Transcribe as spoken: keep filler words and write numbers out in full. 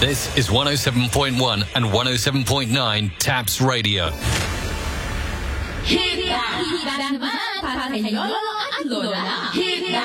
This is one oh seven point one and one oh seven point nine Taps Radio. Hit that! Hit that naman! Para sa'yo at Lola! Hit that!